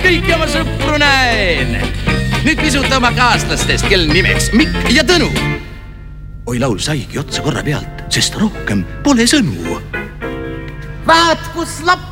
kõiki oma sõpru näen. Nüüd pisuta oma kaaslastest, kel nimeks Mikk ja Tõnu. Oi, laul saigi otsa korra pealt, sest rohkem pole sõnu. Vaat, kus laps